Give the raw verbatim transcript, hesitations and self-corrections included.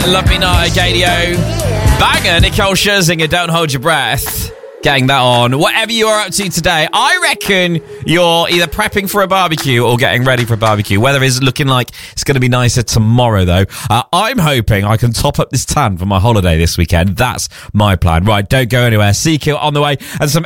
Lovely Night at Gadio. Banger, Nicole Scherzinger, Don't Hold Your Breath. Getting that on. Whatever you are up to today, I reckon you're either prepping for a barbecue or getting ready for a barbecue. Weather is looking like it's going to be nicer tomorrow, though. Uh, I'm hoping I can top up this tan for my holiday this weekend. That's my plan. Right, don't go anywhere. Seakill on the way and some